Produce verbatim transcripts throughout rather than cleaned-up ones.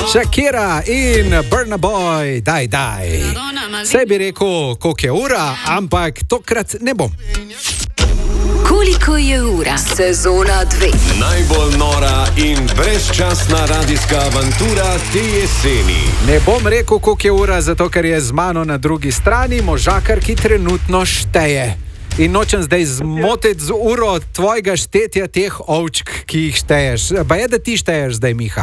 Shakira in Burna Boy, daj, daj. Saj bi rekel, koliko je ura, ampak tokrat ne bom. Koliko je ura? Sezona dve. Najbolj nora in brezčasna radijska avantura te jeseni. Ne bom rekel, koliko je ura, zato ker je z mano na drugi strani možakar, ki trenutno šteje. In nočem zdaj zmotiti z uro tvojega štetja teh ovčk, ki jih šteješ. Pa je, da ti šteješ zdaj, Miha?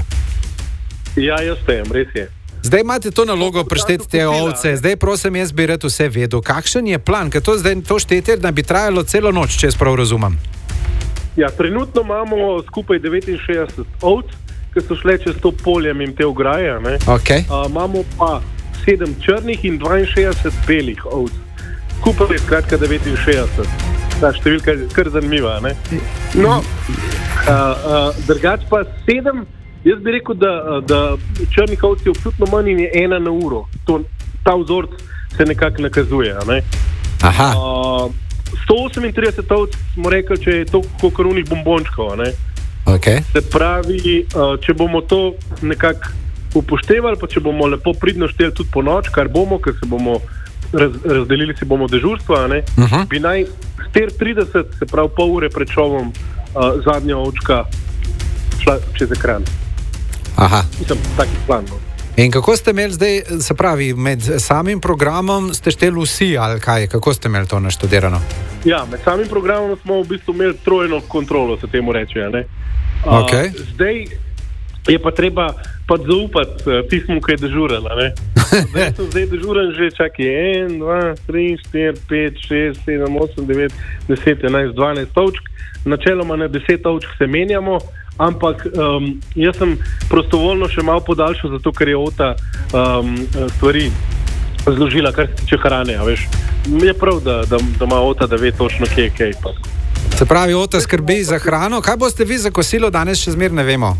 Ja, jaz štejem, res je. Zdaj imate to nalogo prešteti te ovce. Zdaj prosim, jaz bi rad vse vedel. Kakšen je plan? Ker to zdaj to štetje da bi trajalo celo noč, če jaz prav razumem. Ja, trenutno imamo skupaj devetinšestdeset ovc, ki so šle čez to polje in te ograje. Okay. Uh, imamo pa sedem črnih in dvainšestdeset belih ovc. Skupaj je skratka devetinšestdeset. Ta številka je kar zanimiva. Ne? No, uh, uh, drugač pa sedem. Jaz bi rekel, da, da črnih ovc je občutno manj in je ena na uro. To, ta vzorc se nekako nakazuje. Ne? Aha. Uh, sto osemintrideset ovc smo rekli, če je to kot unih bombončkov. Ne? Okay. Se pravi, uh, če bomo to nekako upoštevali, pa če bomo lepo pridno šteli tudi po noč, kar bomo, ker se bomo raz, razdelili si bomo dežurstva, ne? Uh-huh. Bi naj štiri trideset, se pravi pol ure pred šovom, uh, zadnja ovčka šla čez ekran. Aha. Mislim, taki plan. No. In kako ste imeli zdaj, se pravi, med samim programom ste šteli vsi, ali kaj? Kako ste imeli to naštudirano? Ja, med samim programom smo v bistvu imeli trojno kontrolo, se temu reče. Ne? Uh, okay. Zdaj je pa treba pa zaupati uh, tismu, ki je dežuren. Zdaj sem zdaj dežuren že, čakaj, en, dva, tri, štiri, pet, šest, sedem, osem, devet, deset, enajst, dvanajst ovčk. Načeloma na deset ovčk se menjamo, ampak um, jaz sem prostovoljno še malo podaljšal, zato ker je Ota um, stvari zložila, kar se tiče hrane, a veš. Je prav, da, da, da ima Ota, da ve točno, kje je kaj. Pa. Se pravi, Ota skrbi za hrano. Kaj boste vi za kosilo danes, še zmer ne vemo?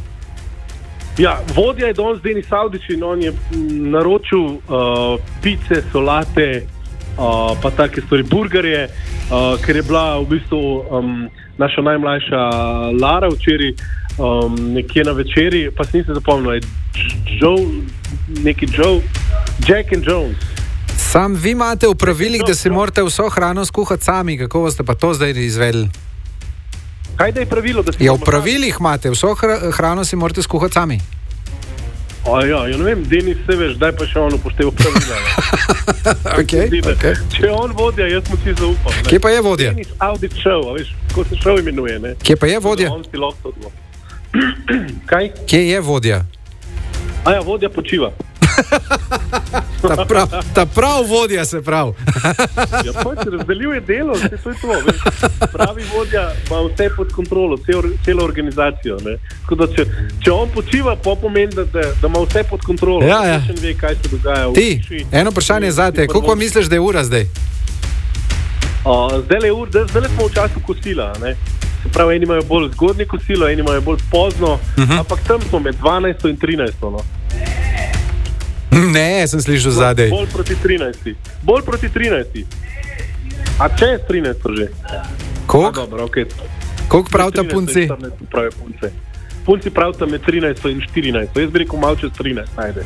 Ja, vodja je danes Denis Avdić in on je naročil uh, pice, solate, uh, pa take stvari, burgerje, uh, ker je bila v bistvu um, naša najmlajša Lara včeraj um, nekje na večeri, pa se nisem zapomnil, je Joe, neki Joe, Jack and Jones. Sam vi imate v pravilih, da si morate vso hrano skuhati sami, kako boste pa to zdaj izvedeli? Kaj da je pravilo, da si... Ja, v pravilih imate, vso hrano si morate skuhati sami. O, ja, ja, ne vem, Denis, se veš, daj pa še on upošteva pravila. okay, okay. Če je on vodja, jaz mu si zaupam. Ne? Kje pa je vodja? Denis Avdić show, a veš, ko se show imenuje, ne? Kje pa je vodja? On si lahko odlo. Kaj? Kje je vodja? A ja, vodja počiva. ta, prav, ta prav vodja se prav. Ja, pač razdeljuje delo, vse to je to, veš. Pravi vodja ima vse pod kontrolo, cel, celo organizacijo, ne. Tako da, če, če on počiva, pa pomeni, da, da, da ima vse pod kontrolo. Ja, ja. Še ne ve, kaj se dogaja. Ti, eno vprašanje zate, koliko misliš, da je ura zdaj? Uh, zdaj je ura, zdaj smo v času kosila, ne. Se pravi, eni imajo bolj zgodnje kosilo, eni imajo bolj pozno, uh-huh. Ampak tam smo med dvanajsto in trinajsto, no. Ne, sem slišal zadej. Bolj proti trinajsti. Bolj proti trinajsti. A čez trinajsto že? Koliko? Dobro, okej. Okay. Koliko pravita punci? Pravi punce. Punci pravita med trinajsto in štirinajsto. Jaz bi rekel malo čez trinajst, ajde.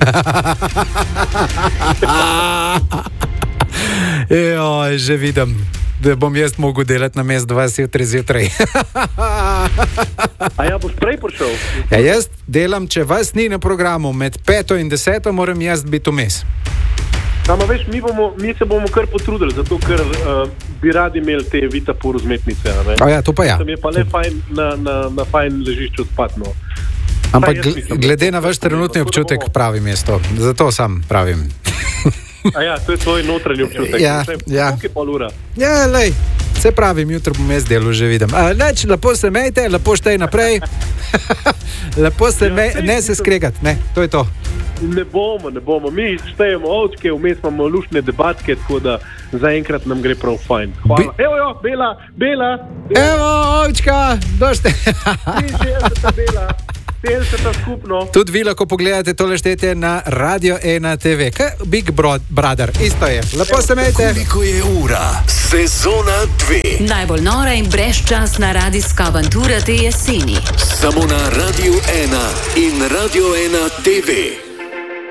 Joj, že vidim, da bom jaz mogel delati na mest dvajset jutri zjutraj. A ja, boš prej prišel? Ja, jaz delam, če vas ni na programu, med peto in deseto moram jaz biti vmes. Sama veš, mi, bomo, mi se bomo kar potrudili, zato ker uh, bi radi imeli te Vitapur vzmetnice. A ja, to pa ja. Tam je pa le fajn na, na, na fajn ležišču spat, no. Ampak glede na vaš trenutni občutek pravim mesto, zato sam pravim. A ja, to je tvoj notranji občutek. Ja, ja. Koliko je pol ura? Ja, lej, se pravim, jutro bom jaz delu, že vidim. A, neč, lepo se mejte, lepo štej naprej. Lepo se mej, ne se skregati, ne, to je to. Ne bomo, ne bomo. Mi štejemo ovčke, vmes imamo lušne debatke, tako da zaenkrat nam gre prav fajn. Hvala. Bi... Evo jo, Bela, Bela. Bela. Evo, ovčka, došte. šestdeseta Bela. petdeset skupno. Tudi vi lahko pogledate tole štetje na Radio ena te ve. Kaj Big Brother, isto je. Lepo se mejte. Koliko je ura? Sezona dve. Najbolj nora in brezčasna radijska avantura te jeseni. Samo na Radio ena in Radio ena te ve.